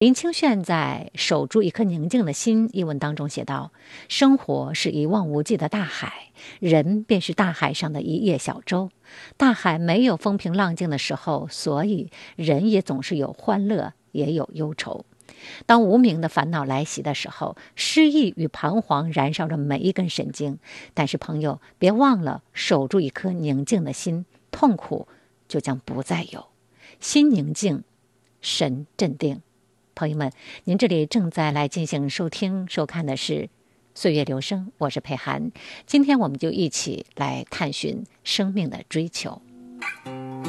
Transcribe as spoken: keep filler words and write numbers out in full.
林清炫在《守住一颗宁静的心》一文当中写道：生活是一望无际的大海，人便是大海上的一叶小舟。大海没有风平浪静的时候，所以人也总是有欢乐，也有忧愁。当无名的烦恼来袭的时候，失意与彷徨燃烧着每一根神经。但是朋友，别忘了守住一颗宁静的心，痛苦就将不再有。心宁静，神镇定。朋友们，您这里正在来进行收听收看的是岁月留声，我是佩涵。今天我们就一起来探寻生命的追求。